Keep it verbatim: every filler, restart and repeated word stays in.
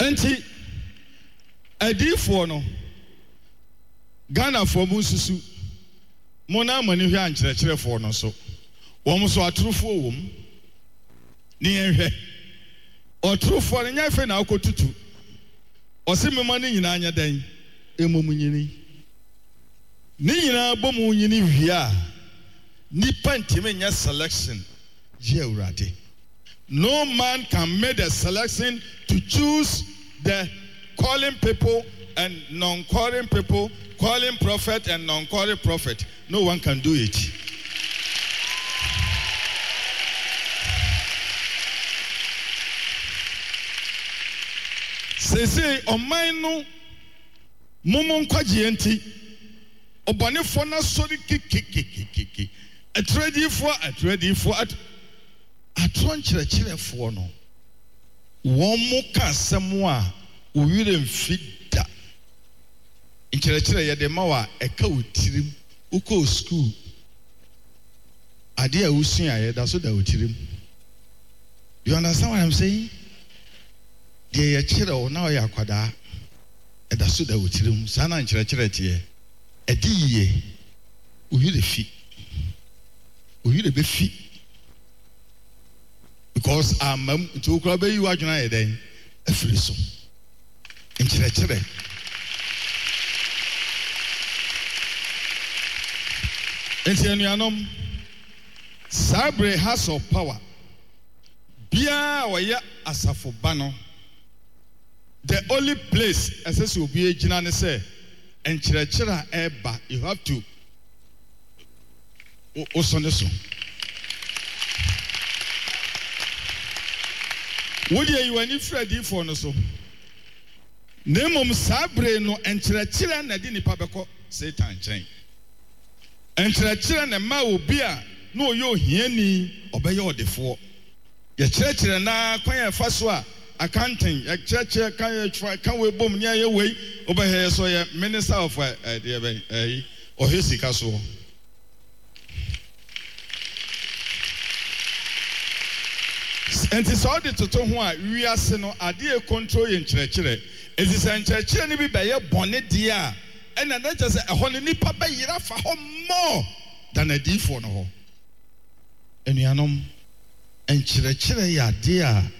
Enti adiifoɔ no Ghana for mu susu mona mani hwɛ ankyerɛkyerɛfoɔ no so wɔn so atorofoɔ wom ne yɛhwɛ ɔtorofoɔ no nyɛ fɛ na akɔtutu ɔse mema ne nyinaa nyɛ dan emom nyini ne nyinaa bɔ mu nyini wie a nipa ntimi nyɛ selection gye awurade. No man can make a selection to choose the calling people and non-calling people, calling prophet and non-calling prophet. No one can do it. Sese ɔman no momo nkwagye enti ɔbɔnefo na sori kikikikiki atradifo atradifo at atron kyerɛkyerɛfoɔ no wɔn mo ka asɛm a owire mfida nkyerɛkyerɛ yɛde ma wa ɛka wotirim ukɔ school ade a wusua yɛda so da wotirim. You understand what I'm saying? Deɛ yɛkyerɛ wo na ɔyɛ akwadaa ɛda so da wotirim saa na nkyerɛkyerɛ teɛ ɛdi yie owire fi owire bɛfi because amam nti okura bɛyi wadwena yɛ dɛn afiri so nkyerɛkyerɛ. Enti anuanom saa bere House of Power biara wɔyɛ asafo ba no the only place ɛsɛ sɛ obi gyina ne sɛ nkyerɛkyerɛ a ɛba you have to also ne so. Wodi ayi wani fredi for no so na mmom saa bere no nkyerɛkyerɛ na de nipa bɛkɔ Satan nkyɛn. Nkyerɛkyerɛ na ma obi a na ɔyɛ ohiani ɔbɛyɛ ɔdefoɔ. Yɛkyerɛkyerɛ na kwan yɛ fa so a accounting yɛkyerɛkyerɛ kan yɛ kan wɔ bom nya yɛ wei ɔbɛhɛ so yɛ minister of ɛdeɛ bɛn ɛyi ɔhɛ sika so. Enti sɛ ɔde toto ho a wiase no adeɛ control yɛ nkyerɛkyerɛ enti sɛ nkyerɛkyerɛ no bi bɛyɛ bɔne deɛ a ɛna na kyerɛ sɛ ɛhɔ no nipa bɛyera fa hɔ more than adiifoɔ no hɔ. Anuanom nkyerɛkyerɛ yɛ adeɛ a